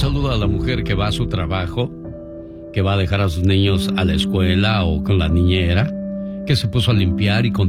saludo a la mujer que va a su trabajo, que va a dejar a sus niños a la escuela o con la niñera, que se puso a limpiar y